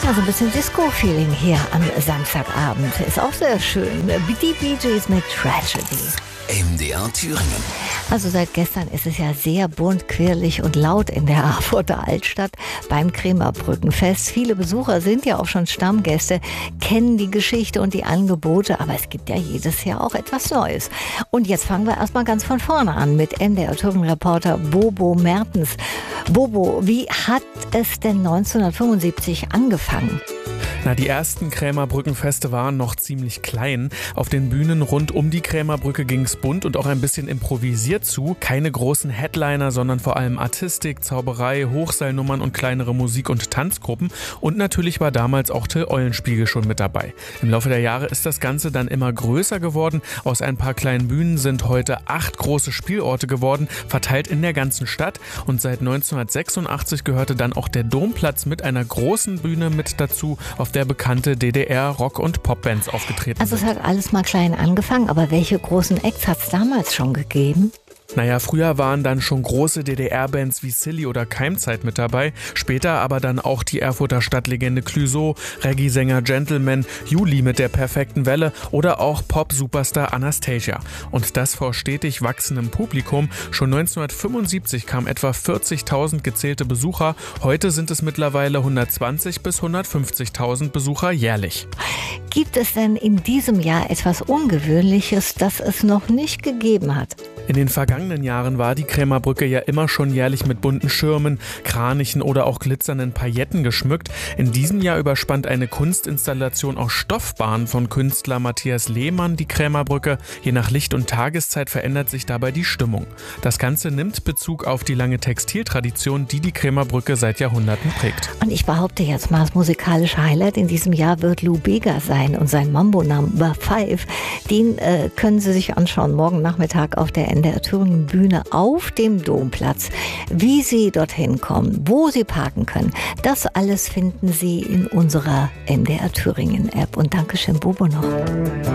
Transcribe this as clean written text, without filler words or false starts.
Ja, so ein bisschen Disco-Feeling hier am Samstagabend. Ist auch sehr schön. Die Bee Gees mit Tragedy. MDR Thüringen. Also seit gestern ist es ja sehr bunt, quirlig und laut in der Erfurter Altstadt beim Krämerbrückenfest. Viele Besucher sind ja auch schon Stammgäste, kennen die Geschichte und die Angebote, aber es gibt ja jedes Jahr auch etwas Neues. Und jetzt fangen wir erstmal ganz von vorne an mit MDR Thüringen-Reporter Bobo Mertens. Bobo, wie hat es denn 1975 angefangen? Die ersten Krämerbrückenfeste waren noch ziemlich klein. Auf den Bühnen rund um die Krämerbrücke ging's bunt und auch ein bisschen improvisiert zu. Keine großen Headliner, sondern vor allem Artistik, Zauberei, Hochseilnummern und kleinere Musik- und Tanzgruppen. Und natürlich war damals auch Till Eulenspiegel schon mit dabei. Im Laufe der Jahre ist das Ganze dann immer größer geworden. Aus ein paar kleinen Bühnen sind heute 8 große Spielorte geworden, verteilt in der ganzen Stadt. Und seit 1986 gehörte dann auch der Domplatz mit einer großen Bühne mit dazu, auf der bekannte DDR-Rock- und Popbands aufgetreten sind. Also es hat alles mal klein angefangen, aber welche großen Acts hat es damals schon gegeben? Früher waren dann schon große DDR-Bands wie Silly oder Keimzeit mit dabei, später aber dann auch die Erfurter Stadtlegende Clouseau, Reggae-Sänger Gentleman, Juli mit der perfekten Welle oder auch Pop-Superstar Anastasia. Und das vor stetig wachsendem Publikum. Schon 1975 kamen etwa 40.000 gezählte Besucher, heute sind es mittlerweile 120.000 bis 150.000 Besucher jährlich. Gibt es denn in diesem Jahr etwas Ungewöhnliches, das es noch nicht gegeben hat? In den vergangenen Jahren war die Krämerbrücke ja immer schon jährlich mit bunten Schirmen, Kranichen oder auch glitzernden Pailletten geschmückt. In diesem Jahr überspannt eine Kunstinstallation aus Stoffbahnen von Künstler Matthias Lehmann die Krämerbrücke. Je nach Licht und Tageszeit verändert sich dabei die Stimmung. Das Ganze nimmt Bezug auf die lange Textiltradition, die die Krämerbrücke seit Jahrhunderten prägt. Und ich behaupte jetzt mal, das musikalische Highlight in diesem Jahr wird Lou Bega sein und sein Mambo Number 5. Den können Sie sich anschauen morgen Nachmittag auf der MDR Thüringen Bühne auf dem Domplatz. Wie Sie dorthin kommen, wo Sie parken können, das alles finden Sie in unserer MDR Thüringen App. Und Dankeschön, Bobo, noch.